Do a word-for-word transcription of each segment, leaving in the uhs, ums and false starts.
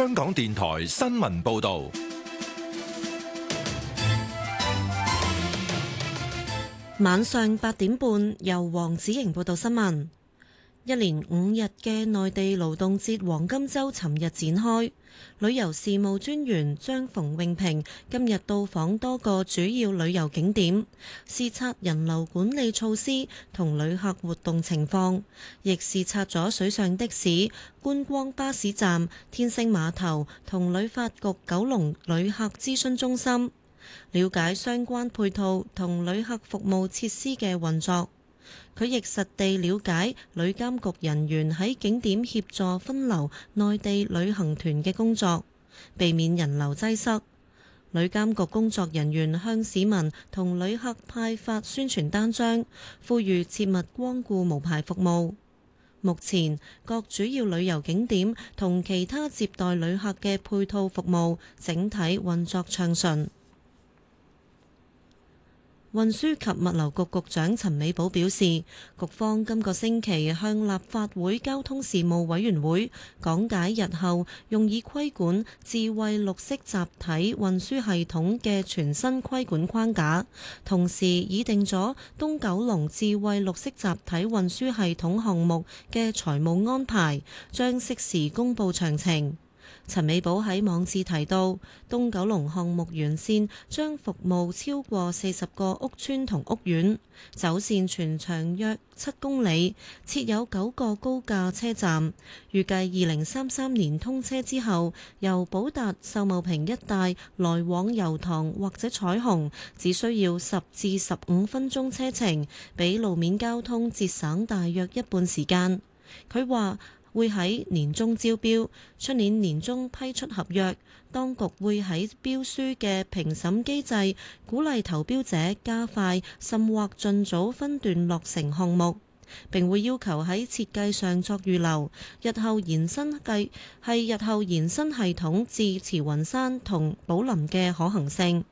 香港電台新聞報道。 晚上八點半，由黃子瑩報道新聞。一連五日嘅內地勞動節黃金週尋日展開，旅遊事務專員張馮穎平今日到訪多個主要旅遊景點，視察人流管理措施同旅客活動情況，亦視察咗水上的士、觀光巴士站、天星碼頭同旅發局九龍旅客諮詢中心，了解相關配套同旅客服務設施嘅運作。佢亦實地了解旅監局人員喺景點協助分流內地旅行團嘅工作，避免人流擠塞。旅監局工作人員向市民同旅客派發宣傳單張，呼籲切勿光顧無牌服務。目前各主要旅遊景點同其他接待旅客嘅配套服務整體運作暢順。運輸及物流局局長陳美寶表示，局方今個星期向立法會交通事務委員會講解日後用以規管智慧綠色集體運輸系統嘅全新規管框架，同時擬定咗東九龍智慧綠色集體運輸系統項目嘅財務安排，將適時公佈詳情。陳美寶喺網誌提到，東九龍項目沿線將服務超過四十個屋邨同屋苑，走線全長約七公里，設有九個高架車站。預計二零三三年通車之後，由寶達秀茂坪一帶來往油塘或者彩虹，只需要十至十五分鐘車程，比路面交通節省大約一半時間。佢話會喺年中招標，出年年中批出合約。當局會喺標書嘅評審機制，鼓勵投標者加快甚或盡早分段落成項目，並會要求喺設計上作預留。日後延伸計係日後延伸系統至慈雲山同寶林嘅可行性。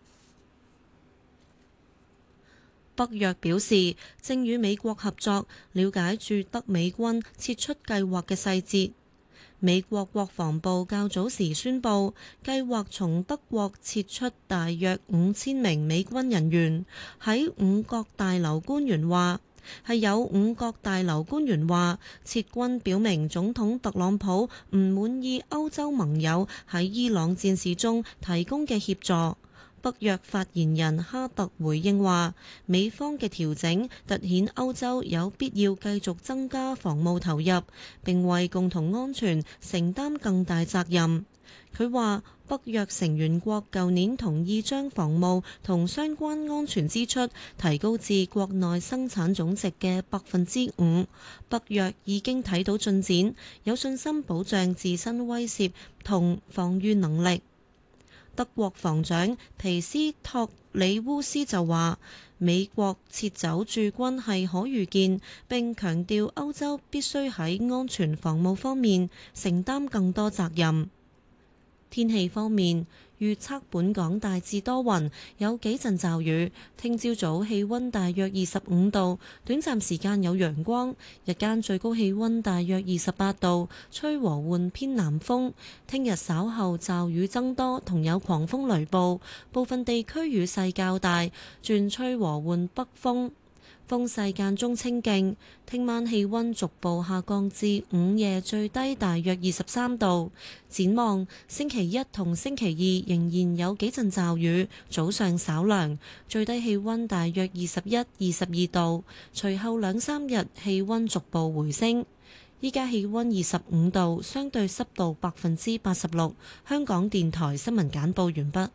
北約表示，正與美國合作，了解駐德美軍撤出計劃嘅細節。美國國防部較早時宣布，計劃從德國撤出大約五千名美軍人員。喺五角大樓官員話，係有五角大樓官員話，撤軍表明總統特朗普唔滿意歐洲盟友喺伊朗戰事中提供嘅協助。北約發言人哈特回應話，美方嘅調整凸顯歐洲有必要繼續增加防務投入，並為共同安全承擔更大責任。佢話，北約成員國舊年同意將防務同相關安全支出提高至國內生產總值嘅百分之五。北約已經睇到進展，有信心保障自身威懾同防禦能力。德國防長皮斯托里烏斯就話，美國撤走駐軍係可預見，並強調歐洲必須喺安全防務方面承擔更多責任。天氣方面，預測本港大致多雲，有幾陣驟雨。聽朝早氣溫大約二十五度，短暫時間有陽光，日間最高氣溫大約二十八度，吹和緩偏南風。聽日稍後驟雨增多，同有狂風雷暴，部分地區雨勢較大，轉吹和緩北風。風勢間中清勁，聽晚氣溫逐步下降至午夜最低大約二十三度。展望星期一同星期二仍然有幾陣驟雨，早上稍涼，最低氣溫大約二十一、二十二度。隨後兩三日氣溫逐步回升。依家氣溫二十五度，相對濕度百分之八十六。香港電台新聞簡報完畢。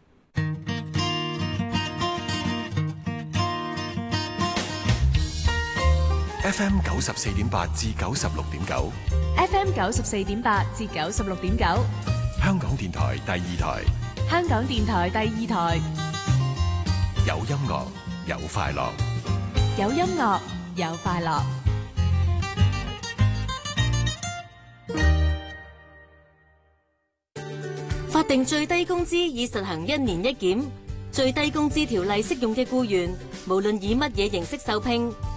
F M 九十四點八至九十六點九 ，F M 九十四點八至九十六點九， 香港電台第二台， 香港電台第二台， 有音樂有快樂， 有音樂有快樂。 法定最低工資已實行一年一檢，最低工資條例適用嘅僱員，無論以乜嘢形式受聘，